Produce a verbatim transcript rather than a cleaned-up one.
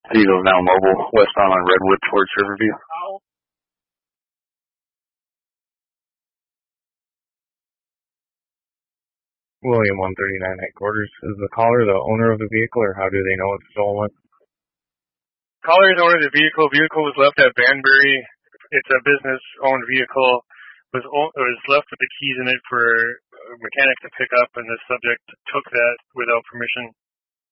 Diesel's now mobile, westbound on Redwood towards Riverview. William one thirty-nine headquarters. Is the caller the owner of the vehicle, or how do they know it's stolen? Caller is owner of the vehicle. Vehicle was left at Banbury. It's a business-owned vehicle. Was was left with the keys in it for a mechanic to pick up, and the subject took that without permission.